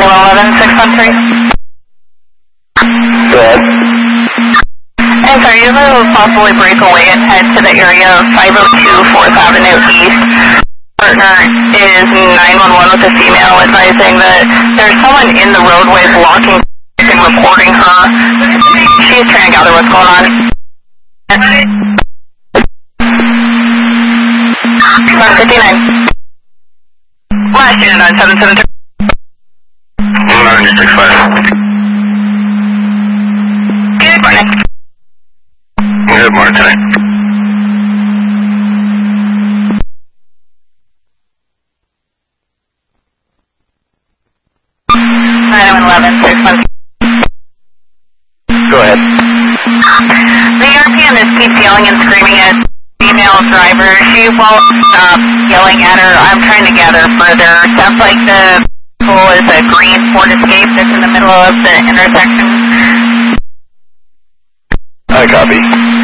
911-613. Go ahead. I'm sorry, you're going to possibly break away and head to the area of 502 4th Avenue East. Partner is 911 with a female advising that there's someone in the roadway blocking and reporting her. She's trying to gather what's going on. 159. Last unit on 773. 965. Good morning. Good morning tonight. Go ahead. The RPN just keeps yelling and screaming at female driver. She won't stop yelling at her. I'm trying to gather further. Sounds like the vehicle is a green Ford Escape that's in the middle of the intersection. I copy.